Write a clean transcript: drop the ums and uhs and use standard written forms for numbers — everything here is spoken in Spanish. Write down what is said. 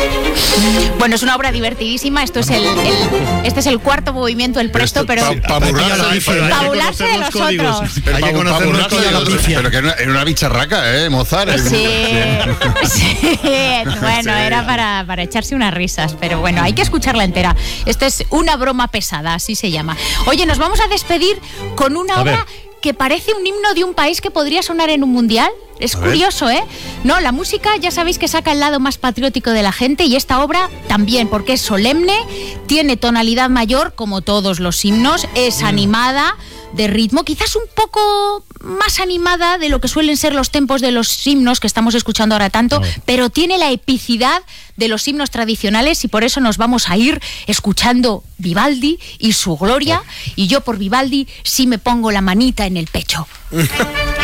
Bueno, es una obra divertidísima. Este es el cuarto movimiento, el presto, pero para burlarse de los otros. Hay que conocer los códigos. Pero que era una bicharraca, Mozart. Sí. Bueno, era para echarse unas risas, pero bueno, hay que escucharla entera. Esto es una broma pesada, así se llama. Oye, nos vamos a despedir con una obra que parece un himno de un país que podría sonar en un mundial. Es curioso, ¿eh? No, la música ya sabéis que saca el lado más patriótico de la gente, y esta obra también, porque es solemne, tiene tonalidad mayor, como todos los himnos, es animada, de ritmo, quizás un poco más animada de lo que suelen ser los tempos de los himnos que estamos escuchando ahora tanto, pero tiene la epicidad de los himnos tradicionales, y por eso nos vamos a ir escuchando Vivaldi y su gloria, y yo por Vivaldi sí me pongo la manita en el pecho.